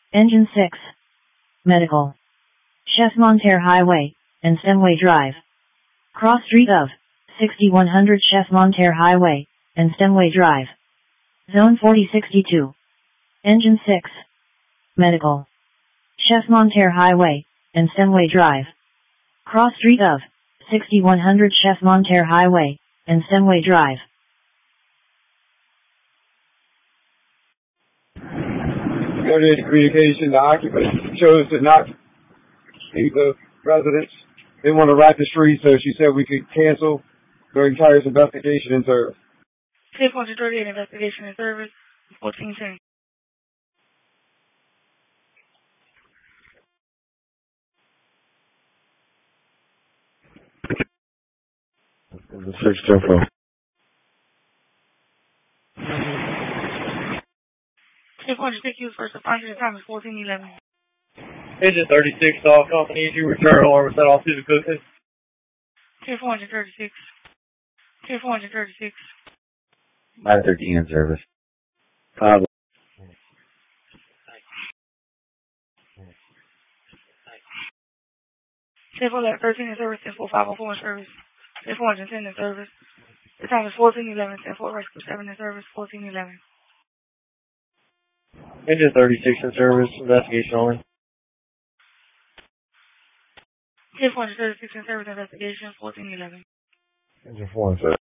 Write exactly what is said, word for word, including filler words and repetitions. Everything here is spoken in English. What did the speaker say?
Engine six. Medical. Chef Monterre Highway, and Stemway Drive. Cross street of sixty-one hundred Chef Monterre Highway, and Stemway Drive. Zone forty sixty-two. Engine six. Medical. Chef Monterre Highway, and Stemway Drive. Cross street of sixty-one hundred Chef Monterre Highway, and Stemway Drive. Coordinated communication, the occupant chose to not leave the residence. They want to ride the street, so she said we could cancel during Tyre's investigation and service. Safe one thirty-eight investigation and service, fourteen ten. Search info. Safe one six use first responder, the time is fourteen eleven. Engine thirty-six, all companies, you return alarm set off to the cooking. Safe one thirty-six. Safe one thirty-six. nine thirteen in service. Uh, Safe one thirteen in service, ten four five oh four in service. Safe one ten in service. The time is fourteen eleven, ten four rescue seven in service, fourteen eleven. Engine thirty-six in service, investigation only. Safe one thirty-six in service, investigation, fourteen eleven. Engine four in service.